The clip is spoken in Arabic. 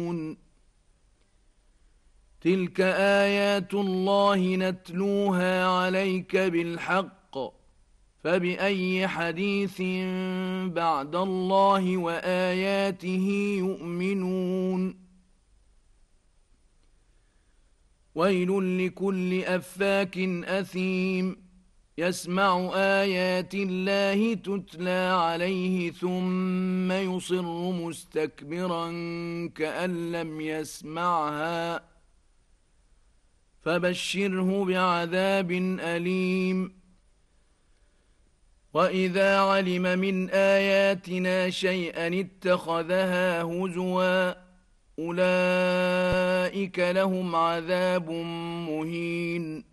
تلك آيات الله نتلوها عليك بالحق فبأي حديث بعد الله وآياته يؤمنون ويل لكل أفاك أثيم يسمع آيات الله تتلى عليه ثم يصر مستكبرا كأن لم يسمعها فبشره بعذاب أليم وإذا علم من آياتنا شيئا اتخذها هزوا أولئك لهم عذاب مهين